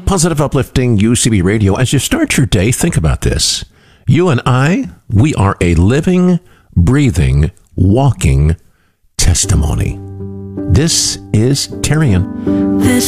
Positive, uplifting UCB Radio. As you start your day, think about this. You and I, we are a living, breathing, walking testimony. This is Terrian. This